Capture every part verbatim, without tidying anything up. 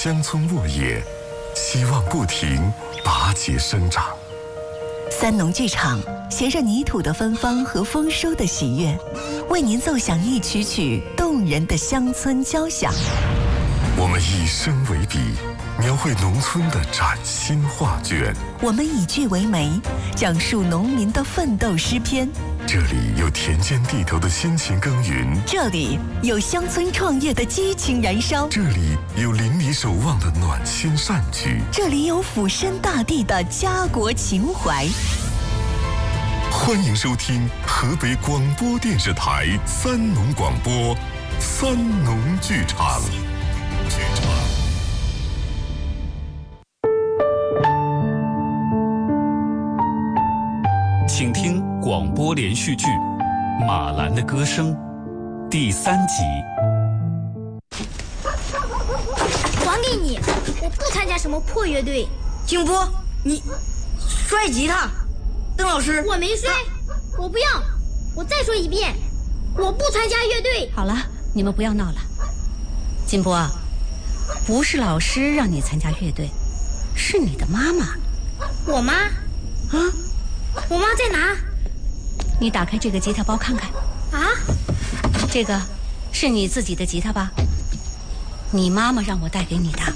乡村沃野，希望不停拔节生长。 三农剧场携着泥土的芬芳和丰收的喜悦，为您奏响一曲曲动人的乡村交响。 我们以声为笔，描绘农村的崭新画卷。 我们以句为媒，讲述农民的奋斗诗篇。 这里有田间地头的辛勤耕耘， 这里有乡村创业的激情燃烧， 这里有邻里守望的暖心善举， 这里有俯身大地的家国情怀。 欢迎收听河北广播电视台三农广播三农剧场。剧场。 请听广播连续剧《马兰的歌声》第三集。 还给你！我不参加什么破乐队。 静波，你摔吉他。邓老师， 我没摔，我不要。我再说一遍，我不参加乐队。 好了，你们不要闹了。金波，不是老师让你参加乐队，是你的妈妈。 我妈？ 啊？ 我妈在哪？ 你打开这个吉他包看看。 啊？ 这个是你自己的吉他吧？你妈妈让我带给你的。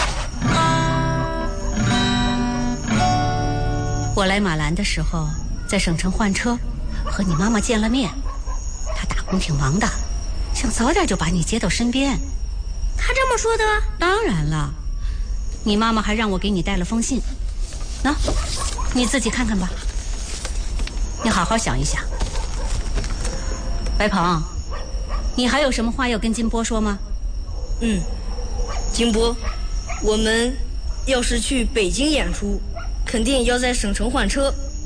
我来马兰的时候，在省城换车，和你妈妈见了面。她打工挺忙的，想早点就把你接到身边。 她这么说的？ 当然了，你妈妈还让我给你带了封信。喏，你自己看看吧。你好好想一想。白鹏，你还有什么话要跟金波说吗？ 嗯，金波，我们要是去北京演出，肯定要在省城换车，